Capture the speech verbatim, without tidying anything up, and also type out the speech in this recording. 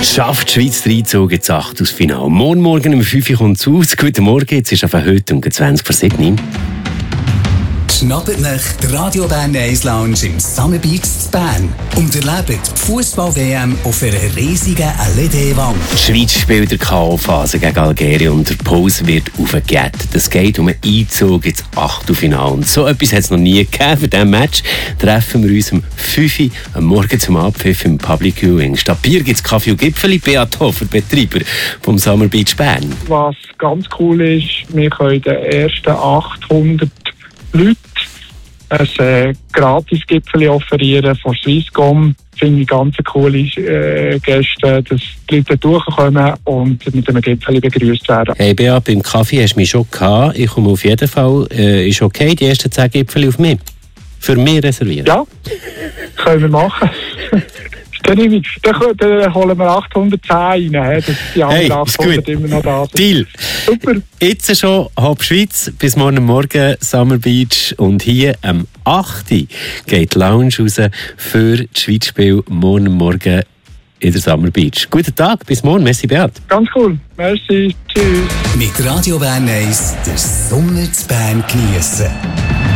Schafft die Schweiz den Einzug ins Achtelfinale. Morgen Morgen um fünf Uhr kommt es aus. Guten Morgen, jetzt ist auf heute um zwanzig vor sieben. Schnappt nach der Radio Bern eins Lounge im Summer Beach in Bern und erlebt die Fußball-W M auf einer riesigen L E D-Wand. Die Schweiz spielt der K O-Phase gegen Algerien und der Pause wird aufgejettet. Es geht um einen Einzug ins Achtelfinale. Und so etwas hat es noch nie gegeben. Für diesen Match treffen wir uns um fünf Uhr am Morgen zum Abpfiff im Public Viewing. Statt Bier gibt es Kaffee und Gipfeli. Beat Hofer, Betreiber vom Summer Beach Bern. Was ganz cool ist, wir können den ersten achthundert Leute ein äh, Gratis-Gipfeli offerieren von Swisscom. Finde ich ganz coole äh, Gäste, dass die Leute durchkommen und mit einem Gipfeli begrüßt werden. Hey Beat, beim Kaffee hast du mich schon gehabt. Ich komme auf jeden Fall. Äh, ist okay, die ersten zehn Gipfeli auf mich? Für mich reservieren? Ja, können wir machen. Dann, ich, dann, dann holen wir achthundertzehn rein, dass die anderen hey, achthundert immer noch da sind. Deal. Super. Jetzt schon Hop Schweiz, bis morgen Morgen Summer Beach und hier am acht Uhr geht die Lounge raus für das Schweizspiel morgen Morgen in der Summer Beach. Guten Tag, bis morgen, merci Beat. Ganz cool, merci, tschüss. Mit Radio Bern eins den Sommer zu Bern geniessen.